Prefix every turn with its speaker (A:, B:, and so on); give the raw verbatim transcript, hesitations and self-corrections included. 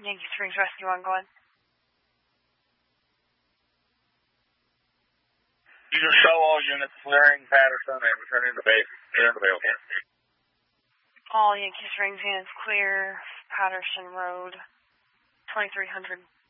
A: Yankee Springs Rescue ongoing.
B: You can show all units clearing Patterson and returning to base. Clear the available.
A: All Yankee Springs units clear Patterson Road, twenty-three hundred.